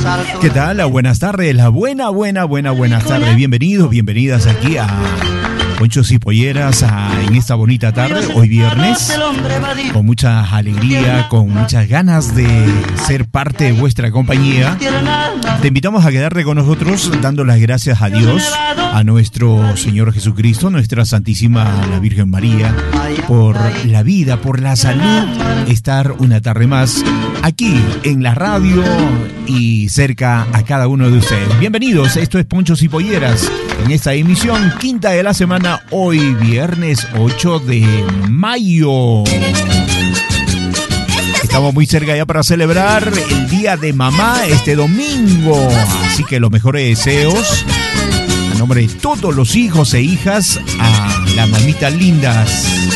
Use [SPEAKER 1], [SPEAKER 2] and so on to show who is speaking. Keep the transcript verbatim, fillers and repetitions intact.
[SPEAKER 1] ¿Qué tal? Buenas tardes, la buena, buena, buena, buenas tardes. Bienvenidos, bienvenidas aquí a Ponchos y Polleras a, en esta bonita tarde, hoy viernes, con mucha alegría, con muchas ganas de ser parte de vuestra compañía. Te invitamos a quedarte con nosotros dando las gracias a Dios, a nuestro Señor Jesucristo, nuestra Santísima la Virgen María, por la vida, por la salud, estar una tarde más aquí en la radio y cerca a cada uno de ustedes. Bienvenidos, esto es Ponchos y Polleras en esta emisión quinta de la semana, hoy viernes ocho de mayo. Estamos muy cerca ya para celebrar el Día de Mamá este domingo, así que los mejores deseos a nombre de todos los hijos e hijas a las mamitas lindas.